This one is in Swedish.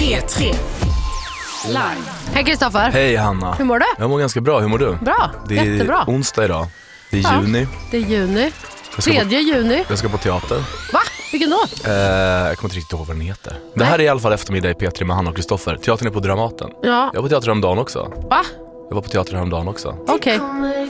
P3 Live. Hej Kristoffer. Hej Hanna. Hur mår du? Jag mår ganska bra, hur mår du? Bra, Det är jättebra. onsdag idag. Det är juni. Det är juni. Jag ska 3 juni. Jag ska på teater. Va? Vilken då? Jag kommer inte riktigt ihåg vad den heter. Det här är i alla fall eftermiddag i P3 med Hanna och Kristoffer. Teatern är på Dramaten. Ja. Jag var på teater häromdagen också. Va? Jag var på teater häromdagen också. Okej.